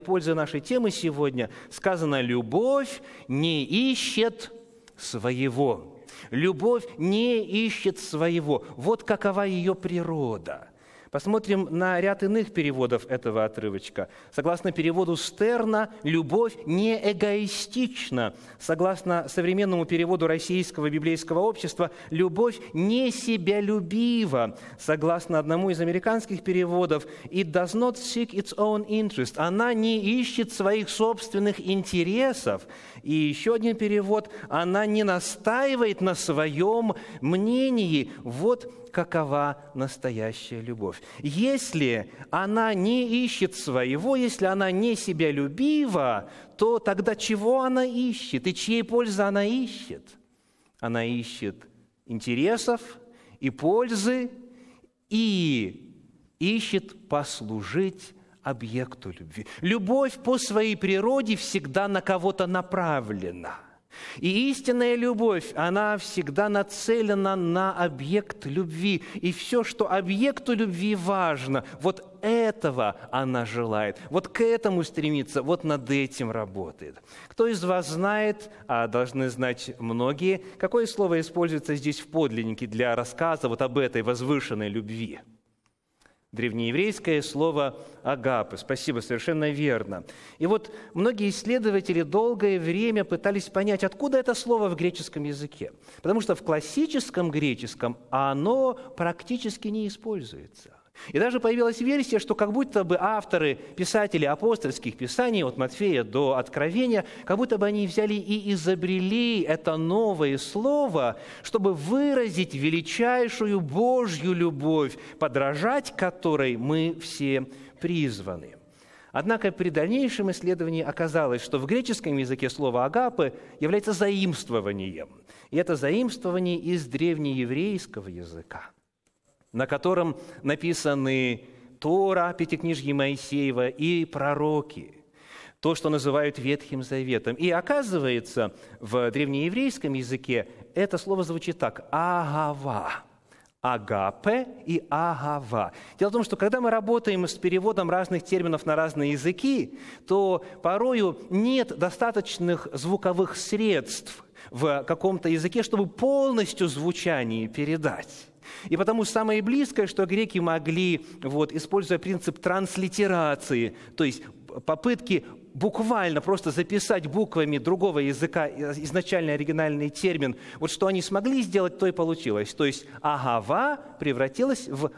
Польза нашей темы сегодня сказано: любовь не ищет своего. Любовь не ищет своего. Вот какова ее природа. Посмотрим на ряд иных переводов этого отрывочка. Согласно переводу Стерна, любовь не эгоистична. Согласно современному переводу Российского библейского общества, любовь не себялюбива. Согласно одному из американских переводов, it does not seek its own interest. Она не ищет своих собственных интересов. И еще один перевод, она не настаивает на своем мнении. Вот какова настоящая любовь. Если она не ищет своего, если она не себялюбива, то тогда чего она ищет и чьей пользы она ищет? Она ищет интересов и пользы и ищет послужить объекту любви. Любовь по своей природе всегда на кого-то направлена. И истинная любовь, она всегда нацелена на объект любви. И все, что объекту любви важно, вот этого она желает, вот к этому стремится, вот над этим работает. Кто из вас знает, а должны знать многие, какое слово используется здесь в подлиннике для рассказа вот об этой возвышенной любви? Древнееврейское слово «агапе». Спасибо, совершенно верно. И вот многие исследователи долгое время пытались понять, откуда это слово в греческом языке. Потому что в классическом греческом оно практически не используется. И даже появилась версия, что как будто бы авторы, писатели апостольских писаний, от Матфея до Откровения, как будто бы они взяли и изобрели это новое слово, чтобы выразить величайшую Божью любовь, подражать которой мы все призваны. Однако при дальнейшем исследовании оказалось, что в греческом языке слово «агапе» является заимствованием. И это заимствование из древнееврейского языка, на котором написаны Тора, Пятикнижье Моисеева и пророки, то, что называют Ветхим Заветом. И оказывается, в древнееврейском языке это слово звучит так: «агава». Агапе и агава. Дело в том, что когда мы работаем с переводом разных терминов на разные языки, то порою нет достаточных звуковых средств в каком-то языке, чтобы полностью звучание передать. И потому самое близкое, что греки могли, используя принцип транслитерации, то есть попытки буквально просто записать буквами другого языка изначальный оригинальный термин, вот что они смогли сделать, то и получилось. То есть агава превратилась в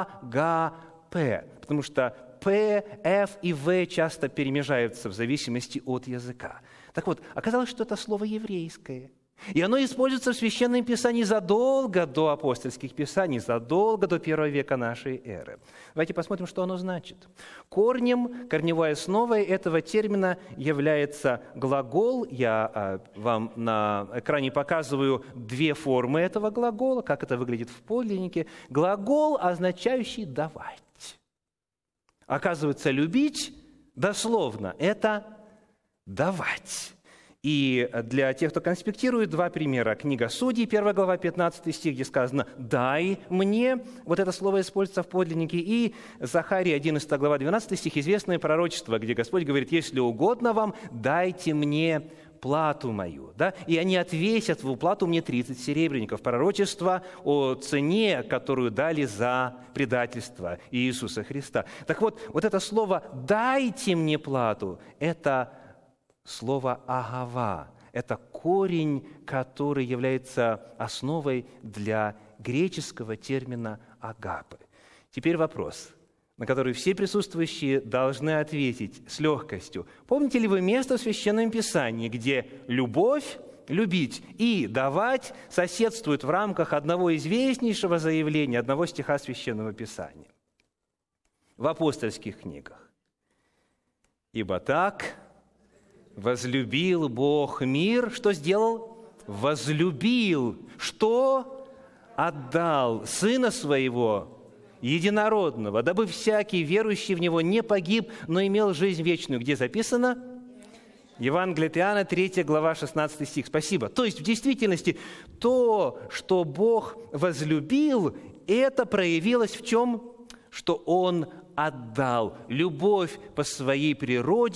агапе, потому что П, Ф и В часто перемежаются в зависимости от языка. Так вот, оказалось, что это слово еврейское. И оно используется в Священном Писании задолго до апостольских писаний, задолго до первого века нашей эры. Давайте посмотрим, что оно значит. Корневой основой этого термина является глагол. Я вам на экране показываю две формы этого глагола, как это выглядит в подлиннике. Глагол, означающий «давать». Оказывается, любить дословно – это «давать». И для тех, кто конспектирует, два примера. Книга Судей, 1 глава, 15 стих, где сказано «дай мне». Вот это слово используется в подлиннике. И Захария, 11 глава, 12 стих, известное пророчество, где Господь говорит: «Если угодно вам, дайте мне плату мою». Да? И они отвесят в уплату мне 30 серебряников. Пророчество о цене, которую дали за предательство Иисуса Христа. Так вот это слово «дайте мне плату» – это слово «агава». Это корень, который является основой для греческого термина «агапе». Теперь вопрос, на который все присутствующие должны ответить с легкостью. Помните ли вы место в Священном Писании, где любовь, любить и давать соседствуют в рамках одного известнейшего заявления, одного стиха Священного Писания? В апостольских книгах. «Ибо так возлюбил Бог мир». Что сделал? Возлюбил. Что? Отдал Сына Своего Единородного, дабы всякий верующий в Него не погиб, но имел жизнь вечную. Где записано? Евангелие от Иоанна, 3 глава, 16 стих. Спасибо. То есть, в действительности, то, что Бог возлюбил, это проявилось в чем? Что Он отдал. Любовь по своей природе